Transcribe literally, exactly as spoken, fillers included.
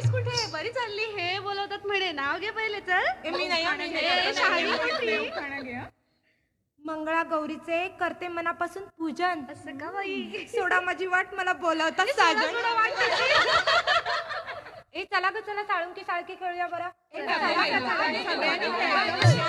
आहेस कुठे? बरी चालली. हे बोलवतात म्हणे. नाव घे पहिले. चल. मी नाही मंगळा गौरीचे करते मनापासून पूजन. असं का बाई? सोडा माझी वाट, मला बोलावतात साजन. ए चला ग चला, साळुंकी साळकी खेळूया बरं.